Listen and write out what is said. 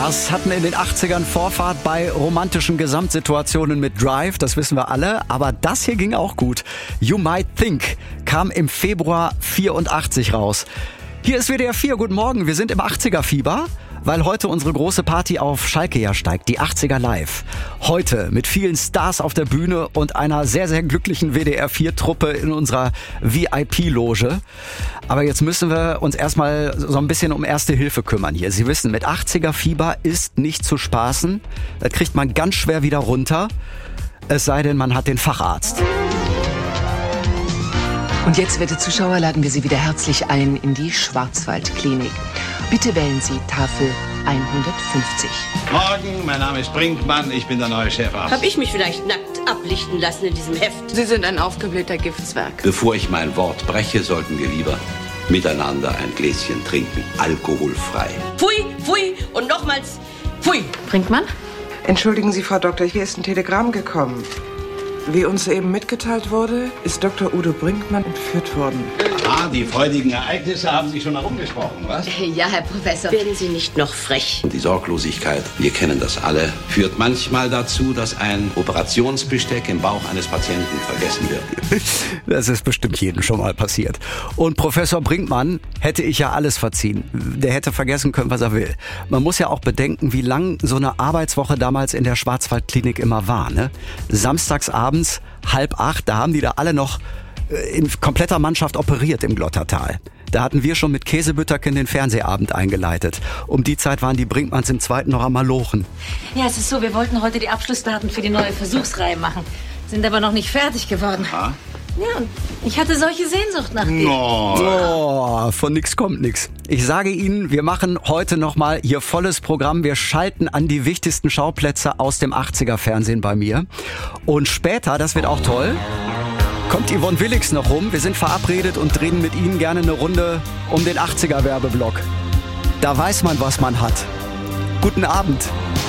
Stars hatten in den 80ern Vorfahrt bei romantischen Gesamtsituationen mit Drive, das wissen wir alle, aber das hier ging auch gut. You Might Think kam im Februar 84 raus. Hier ist WDR 4, guten Morgen, wir sind im 80er-Fieber, weil heute unsere große Party auf Schalke ja steigt, die 80er Live. Heute mit vielen Stars auf der Bühne und einer sehr, sehr glücklichen WDR 4-Truppe in unserer VIP-Loge. Aber jetzt müssen wir uns erstmal so ein bisschen um Erste Hilfe kümmern hier. Sie wissen, mit 80er-Fieber ist nicht zu spaßen. Das kriegt man ganz schwer wieder runter. Es sei denn, man hat den Facharzt. Und jetzt, werte Zuschauer, laden wir Sie wieder herzlich ein in die Schwarzwaldklinik. Bitte wählen Sie Tafel 150. Morgen, mein Name ist Brinkmann, ich bin der neue Chefarzt. Hab ich mich vielleicht nackt ablichten lassen in diesem Heft? Sie sind ein aufgeblähter Giftswerk. Bevor ich mein Wort breche, sollten wir lieber miteinander ein Gläschen trinken, alkoholfrei. Pfui, pfui und nochmals pfui. Brinkmann? Entschuldigen Sie, Frau Doktor, hier ist ein Telegramm gekommen. Wie uns soeben mitgeteilt wurde, ist Dr. Udo Brinkmann entführt worden. Ah, die freudigen Ereignisse haben sich schon herumgesprochen, was? Ja, Herr Professor. Werden Sie nicht noch frech? Und die Sorglosigkeit, wir kennen das alle, führt manchmal dazu, dass ein Operationsbesteck im Bauch eines Patienten vergessen wird. Das ist bestimmt jedem schon mal passiert. Und Professor Brinkmann hätte ich ja alles verziehen. Der hätte vergessen können, was er will. Man muss ja auch bedenken, wie lang so eine Arbeitswoche damals in der Schwarzwaldklinik immer war, ne? Samstags abends 7:30, da haben die da alle noch in kompletter Mannschaft operiert im Glottertal. Da hatten wir schon mit Käsebütterken den Fernsehabend eingeleitet. Um die Zeit waren die Brinkmanns im Zweiten noch am Malochen. Ja, es ist so, wir wollten heute die Abschlussdaten für die neue Versuchsreihe machen. Sind aber noch nicht fertig geworden. Ah? Ja, und ich hatte solche Sehnsucht nach dir. Oh, von nix kommt nix. Ich sage Ihnen, wir machen heute nochmal hier volles Programm. Wir schalten an die wichtigsten Schauplätze aus dem 80er-Fernsehen bei mir. Und später, das wird auch toll, kommt Yvonne Willix noch rum. Wir sind verabredet und drehen mit Ihnen gerne eine Runde um den 80er-Werbeblock. Da weiß man, was man hat. Guten Abend.